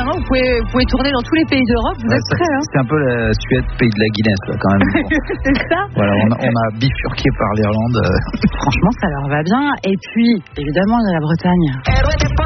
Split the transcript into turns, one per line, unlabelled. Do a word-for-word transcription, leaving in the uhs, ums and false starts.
Apparemment, vous pouvez, vous pouvez tourner dans tous les pays d'Europe. Vous
ouais,
êtes prêts, hein?
C'est un peu la Suède, pays de la Guinness, là, quand même. Bon.
C'est ça.
Voilà, on a, on a bifurqué par l'Irlande.
Franchement, ça leur va bien. Et puis, évidemment, il y a la Bretagne.